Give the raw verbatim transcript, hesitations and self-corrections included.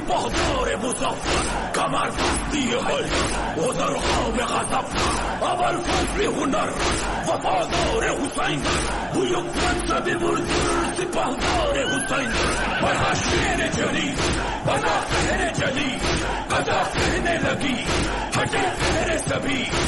سپهدار مظفر کمر بستی حج وزر خواب غضب ابوالفضل هنر وفادار حسین بیوک منصب مردر سپهدار حسین بنا شیر جلی بنا قهر جلی قضا कहने लगी हटे तेरे सभी